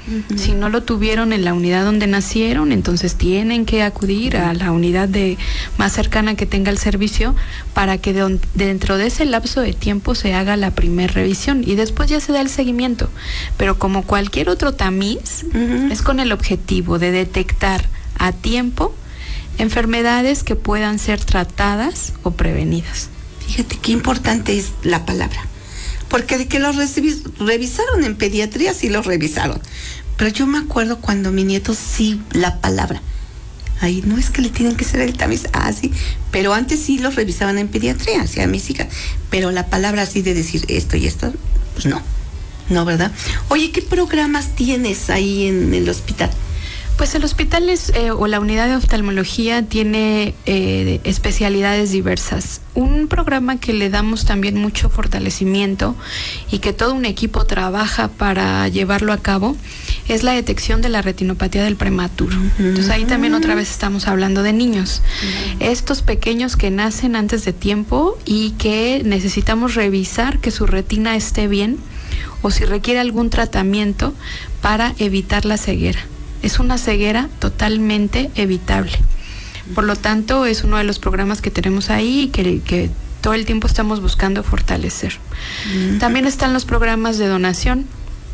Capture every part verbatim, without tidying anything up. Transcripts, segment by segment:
Uh-huh. Si no lo tuvieron en la unidad donde nacieron, entonces tienen que acudir a la unidad de más cercana que tenga el servicio para que de, dentro de ese lapso de tiempo se haga la primer revisión y después ya se da el seguimiento. Pero como cualquier otro tamiz, uh-huh. es con el objetivo de detectar a tiempo enfermedades que puedan ser tratadas o prevenidas. Fíjate qué importante es la palabra, porque de que los revis- revisaron en pediatría, sí los revisaron, pero yo me acuerdo cuando mi nieto sí, la palabra, ahí no es que le tienen que hacer el tamiz, ah sí, pero antes sí los revisaban en pediatría, hacia mis hijas, pero la palabra así de decir esto y esto, pues no, no, ¿verdad? Oye, ¿qué programas tienes ahí en el hospital? Pues el hospital es, eh, o la unidad de oftalmología tiene eh, especialidades diversas. Un programa que le damos también mucho fortalecimiento y que todo un equipo trabaja para llevarlo a cabo es la detección de la retinopatía del prematuro. Uh-huh. Entonces ahí también otra vez estamos hablando de niños. Uh-huh. Estos pequeños que nacen antes de tiempo y que necesitamos revisar que su retina esté bien o si requiere algún tratamiento para evitar la ceguera. Es una ceguera totalmente evitable. Por lo tanto, es uno de los programas que tenemos ahí y que, que todo el tiempo estamos buscando fortalecer. Uh-huh. También están los programas de donación,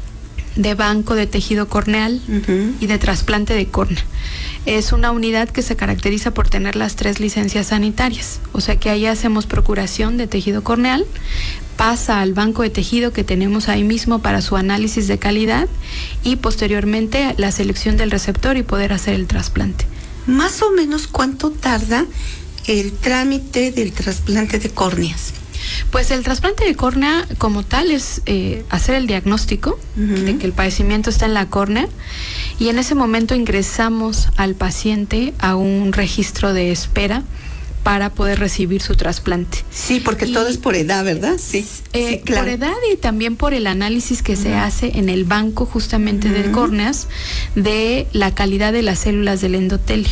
de banco de tejido corneal uh-huh. y de trasplante de córnea. Es una unidad que se caracteriza por tener las tres licencias sanitarias. O sea que ahí hacemos procuración de tejido corneal, pasa al banco de tejido que tenemos ahí mismo para su análisis de calidad y posteriormente la selección del receptor y poder hacer el trasplante. Más o menos, ¿cuánto tarda el trámite del trasplante de córneas? Pues el trasplante de córnea como tal es eh, hacer el diagnóstico uh-huh. de que el padecimiento está en la córnea y en ese momento ingresamos al paciente a un registro de espera para poder recibir su trasplante. Sí, porque y, todo es por edad, ¿verdad? Sí, eh, sí, claro. Por edad y también por el análisis que uh-huh. se hace en el banco justamente uh-huh. de córneas de la calidad de las células del endotelio.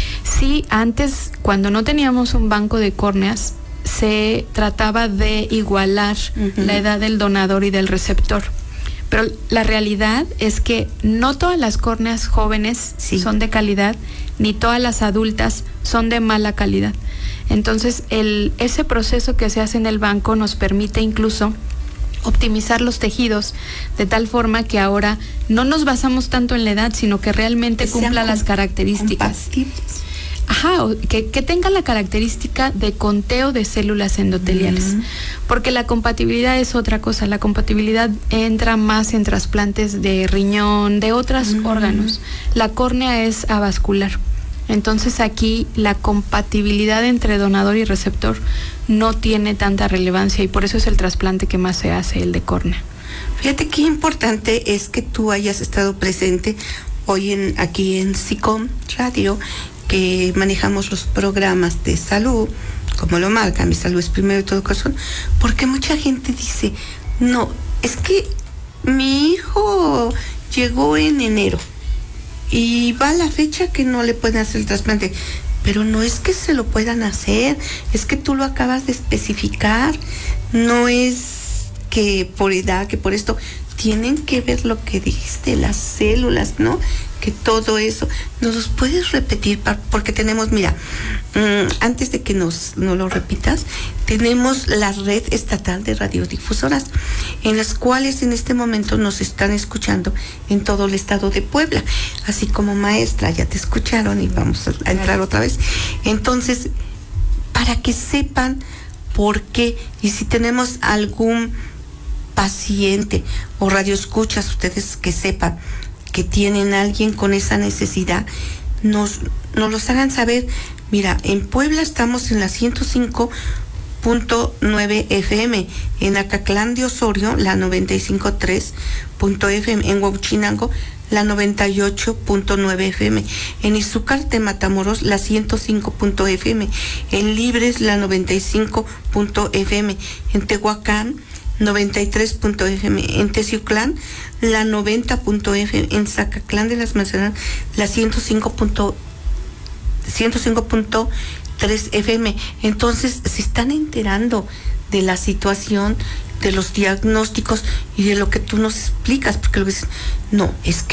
Sí, antes, cuando no teníamos un banco de córneas, se trataba de igualar uh-huh. la edad del donador y del receptor. Pero la realidad es que no todas las córneas jóvenes sí. son de calidad, ni todas las adultas son de mala calidad. Entonces, el, ese proceso que se hace en el banco nos permite incluso optimizar los tejidos de tal forma que ahora no nos basamos tanto en la edad, sino que realmente que cumpla las características. Compatibles. Ajá, que, que tenga la característica de conteo de células endoteliales, uh-huh. porque la compatibilidad es otra cosa. La compatibilidad entra más en trasplantes de riñón, de otros uh-huh. órganos. La córnea es avascular. Entonces aquí la compatibilidad entre donador y receptor no tiene tanta relevancia y por eso es el trasplante que más se hace, el de córnea. Fíjate qué importante es que tú hayas estado presente hoy en aquí en SICOM Radio, que manejamos los programas de salud, como lo marca, mi salud es primero de todo corazón, porque mucha gente dice, no, es que mi hijo llegó en enero y va la fecha que no le pueden hacer el trasplante, pero no es que se lo puedan hacer, es que tú lo acabas de especificar, no es que por edad, que por esto, tienen que ver lo que dijiste, las células, ¿no? Que todo eso, ¿nos los puedes repetir? Porque tenemos, mira, mmm, antes de que nos, nos lo repitas, tenemos la red estatal de radiodifusoras, en las cuales en este momento nos están escuchando en todo el estado de Puebla, así como maestra, ya te escucharon y vamos a entrar otra vez. Entonces, para que sepan por qué, y si tenemos algún paciente o radioescuchas, ustedes que sepan que tienen a alguien con esa necesidad, nos, nos los hagan saber. Mira, en Puebla estamos en la ciento cinco punto nueve F M, en Acatlán de Osorio la noventa y cinco punto tres F M, en Huauchinango la noventa y ocho punto nueve F M, en Izúcar de Matamoros la ciento cinco punto F M, en Libres la noventa y cinco punto F M, en Tehuacán noventa y tres punto F M, en Teciuclán la noventa punto F M, en Zacatlán de las Manzanas la ciento cinco punto tres F M. Entonces se están enterando de la situación, de los diagnósticos y de lo que tú nos explicas, porque lo que dicen, no, es que